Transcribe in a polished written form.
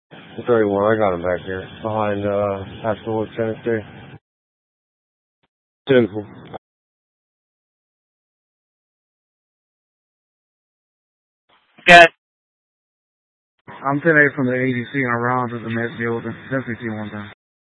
31, I got him back here. Behind, Haskell, Tennessee. 10. Good. I'm 10-8 from the ADC and around to the Met building. Definitely see one time.